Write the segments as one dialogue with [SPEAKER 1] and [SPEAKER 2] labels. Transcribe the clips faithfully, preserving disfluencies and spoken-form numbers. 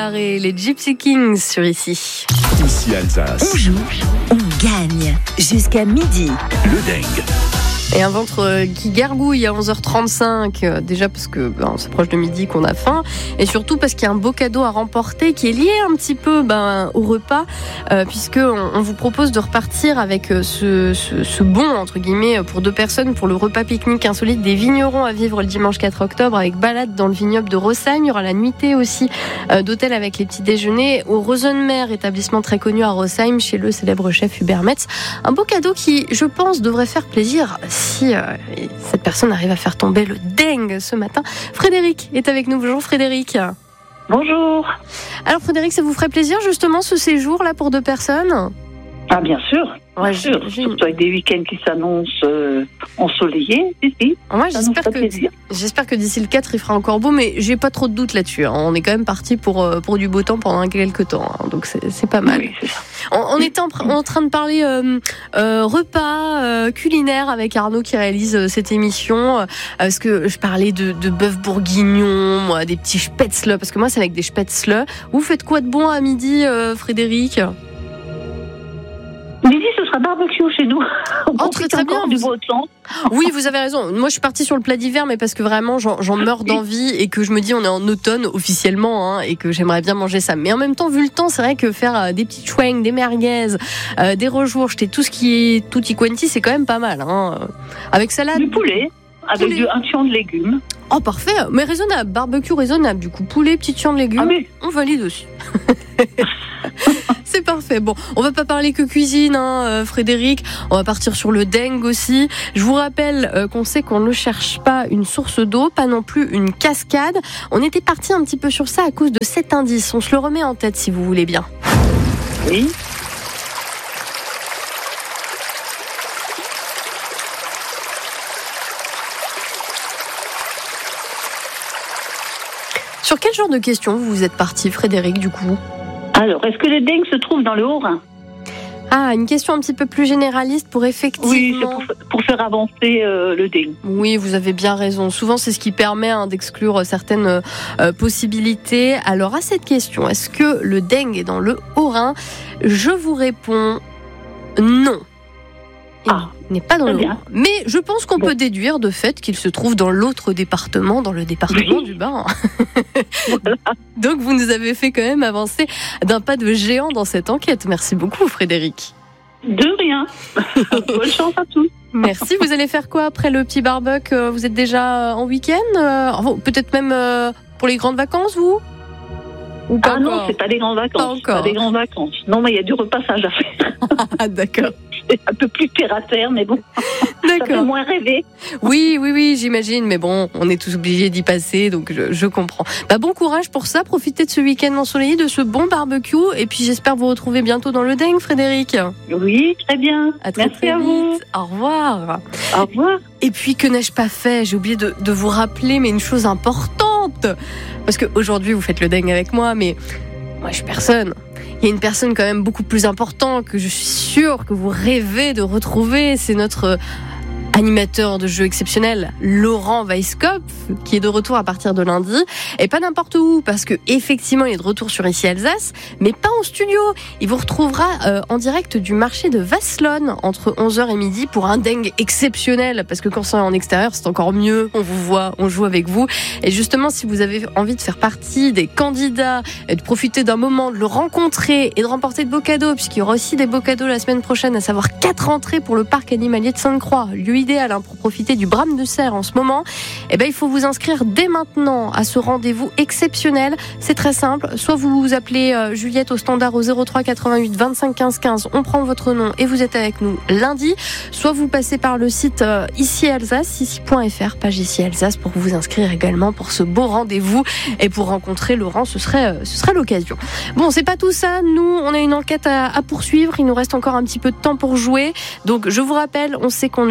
[SPEAKER 1] et les Gypsy Kings sur Ici.
[SPEAKER 2] Ici Alsace.
[SPEAKER 3] On joue, on gagne. Jusqu'à midi.
[SPEAKER 2] Le dingue.
[SPEAKER 1] Et un ventre qui gargouille à onze heures trente-cinq, déjà parce que ben, on s'approche de midi, qu'on a faim, et surtout parce qu'il y a un beau cadeau à remporter qui est lié un petit peu ben, au repas, euh, puisque on, on vous propose de repartir avec ce, ce, ce bon entre guillemets pour deux personnes pour le repas pique-nique insolite des vignerons à vivre le dimanche quatre octobre avec balade dans le vignoble de Rosheim. Il y aura la nuitée aussi euh, d'hôtel avec les petits déjeuners au Rosenmer, établissement très connu à Rosheim chez le célèbre chef Hubert Metz. Un beau cadeau qui, je pense, devrait faire plaisir si euh, cette personne arrive à faire tomber le dingue ce matin. Frédéric est avec nous. Bonjour Frédéric.
[SPEAKER 4] Bonjour.
[SPEAKER 1] Alors Frédéric, ça vous ferait plaisir justement ce séjour là pour deux personnes ?
[SPEAKER 4] Ah bien sûr, bien
[SPEAKER 1] Ouais,
[SPEAKER 4] sûr.
[SPEAKER 1] j'ai-
[SPEAKER 4] Surtout avec des week-ends qui s'annoncent euh, ensoleillés. Si, si,
[SPEAKER 1] Moi
[SPEAKER 4] ça nous
[SPEAKER 1] j'espère
[SPEAKER 4] fait
[SPEAKER 1] que
[SPEAKER 4] plaisir.
[SPEAKER 1] j'espère que d'ici le quatre il fera encore beau, mais j'ai pas trop de doutes là-dessus. hein. On est quand même parti pour euh, pour du beau temps pendant quelques temps, hein. Donc c'est c'est pas mal.
[SPEAKER 4] Oui, c'est ça.
[SPEAKER 1] On, on était en, pr- en train de parler euh, euh, repas euh, culinaire avec Arnaud qui réalise euh, cette émission. Euh, parce que je parlais de, de bœuf bourguignon, moi, des petits spätzle, parce que moi c'est avec des spätzle. Vous faites quoi de bon à midi, euh, Frédéric ?
[SPEAKER 4] Midi, ce sera barbecue chez nous. On
[SPEAKER 1] Oh,
[SPEAKER 4] profite
[SPEAKER 1] très, très
[SPEAKER 4] encore
[SPEAKER 1] bien,
[SPEAKER 4] du
[SPEAKER 1] vous-
[SPEAKER 4] beau temps.
[SPEAKER 1] Oui, vous avez raison. Moi, je suis partie sur le plat d'hiver, mais parce que vraiment, j'en, j'en meurs d'envie et que je me dis, on est en automne officiellement, hein, et que j'aimerais bien manger ça. Mais en même temps, vu le temps, c'est vrai que faire euh, des petits chouings, des merguez, euh, des rejourches, et tout ce qui est tutti quanti, c'est quand même pas mal. Hein. Avec salade.
[SPEAKER 4] Du poulet, avec
[SPEAKER 1] Poulet.
[SPEAKER 4] du, un fion de légumes.
[SPEAKER 1] Oh, parfait. Mais raisonnable. Barbecue raisonnable. Du coup, poulet, petite chian de légumes.
[SPEAKER 4] Ah oui,
[SPEAKER 1] On valide aussi. C'est parfait. Bon, on va pas parler que cuisine, hein, euh, Frédéric. On va partir sur le dengue aussi. Je vous rappelle euh, qu'on sait qu'on ne cherche pas une source d'eau, pas non plus une cascade. On était parti un petit peu sur ça à cause de cet indice. On se le remet en tête si vous voulez bien.
[SPEAKER 4] oui.
[SPEAKER 1] Sur quel genre de questions vous vous êtes parti, Frédéric, du coup ?
[SPEAKER 4] Alors, est-ce que le dengue se trouve dans le Haut-Rhin?
[SPEAKER 1] Ah, une question un petit peu plus généraliste pour effectivement...
[SPEAKER 4] Oui, c'est pour, pour faire avancer euh, le dengue.
[SPEAKER 1] Oui, vous avez bien raison. Souvent, c'est ce qui permet hein, d'exclure certaines euh, possibilités. Alors, à cette question, est-ce que le dengue est dans le Haut-Rhin ? Je vous réponds non. Il
[SPEAKER 4] Ah,
[SPEAKER 1] n'est pas dans
[SPEAKER 4] très
[SPEAKER 1] le
[SPEAKER 4] bien.
[SPEAKER 1] Haut-Rhin. Mais je pense qu'on
[SPEAKER 4] Bon.
[SPEAKER 1] peut déduire de fait qu'il se trouve dans l'autre département, dans le département
[SPEAKER 4] Oui.
[SPEAKER 1] du Bas.
[SPEAKER 4] Voilà.
[SPEAKER 1] Donc, vous nous avez fait quand même avancer d'un pas de géant dans cette enquête. Merci beaucoup, Frédéric.
[SPEAKER 4] De rien. Bonne chance à tous.
[SPEAKER 1] Merci. Vous allez faire quoi après le petit barbecue ? Vous êtes déjà en week-end ? Euh, enfin, peut-être même euh, pour les grandes vacances, vous ? Ou pas
[SPEAKER 4] Ah non,
[SPEAKER 1] encore
[SPEAKER 4] c'est pas des grandes vacances.
[SPEAKER 1] Pas encore.
[SPEAKER 4] Pas des grandes vacances. Non, mais il y a du repassage à faire.
[SPEAKER 1] Ah, d'accord.
[SPEAKER 4] C'est un peu plus terre à terre, mais bon, ça fait
[SPEAKER 1] D'accord.
[SPEAKER 4] moins rêver.
[SPEAKER 1] Oui, oui, oui, j'imagine. Mais bon, on est tous obligés d'y passer, donc je, je comprends. Bah, bon courage pour ça. Profitez de ce week-end ensoleillé, de ce bon barbecue. Et puis, j'espère vous retrouver bientôt dans le dengue, Frédéric.
[SPEAKER 4] Oui, très bien.
[SPEAKER 1] À très,
[SPEAKER 4] Merci
[SPEAKER 1] très
[SPEAKER 4] à vous.
[SPEAKER 1] vite. Au revoir.
[SPEAKER 4] Au revoir.
[SPEAKER 1] Et puis, que n'ai-je pas fait ? J'ai oublié de, de vous rappeler, mais une chose importante. Parce qu'aujourd'hui, vous faites le dengue avec moi, mais moi, je suis personne. Il y a une personne quand même beaucoup plus importante que je suis sûre que vous rêvez de retrouver. C'est notre animateur de jeux exceptionnel, Laurent Weisskopf, qui est de retour à partir de lundi. Et pas n'importe où, parce que effectivement, il est de retour sur Ici Alsace, mais pas en studio. Il vous retrouvera euh, en direct du marché de Vasselonne entre onze heures et midi pour un dingue exceptionnel, parce que quand c'est en extérieur, c'est encore mieux. On vous voit, on joue avec vous. Et justement, si vous avez envie de faire partie des candidats et de profiter d'un moment, de le rencontrer et de remporter de beaux cadeaux, puisqu'il y aura aussi des beaux cadeaux la semaine prochaine, à savoir quatre entrées pour le parc animalier de Sainte-Croix, lieu idéal hein, pour profiter du Brame de Serre en ce moment, eh ben, il faut vous inscrire dès maintenant à ce rendez-vous exceptionnel. C'est très simple. Soit vous vous appelez euh, Juliette au standard au zéro trois quatre-vingt-huit vingt-cinq quinze quinze. On prend votre nom et vous êtes avec nous lundi. Soit vous passez par le site euh, Ici Alsace, ici point f r, page Ici Alsace, pour vous inscrire également pour ce beau rendez-vous et pour rencontrer Laurent. Ce serait, euh, ce serait l'occasion. Bon, c'est pas tout ça. Nous, on a une enquête à, à poursuivre. Il nous reste encore un petit peu de temps pour jouer. Donc, je vous rappelle, on sait qu'on ne cherche pas une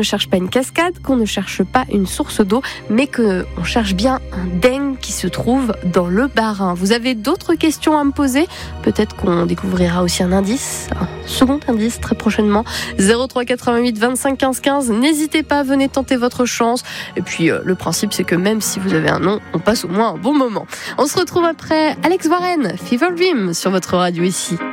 [SPEAKER 1] une cascade, qu'on ne cherche pas une source d'eau, mais qu'on cherche bien un dengue qui se trouve dans le Bas-Rhin. Vous avez d'autres questions à me poser ? Peut-être qu'on découvrira aussi un indice, un second indice très prochainement. zéro trois quatre-vingt-huit vingt-cinq quinze quinze. N'hésitez pas, venez tenter votre chance. Et puis euh, le principe, c'est que même si vous avez un nom, on passe au moins un bon moment. On se retrouve après Alex Warren, Fever Dream, sur votre radio ici.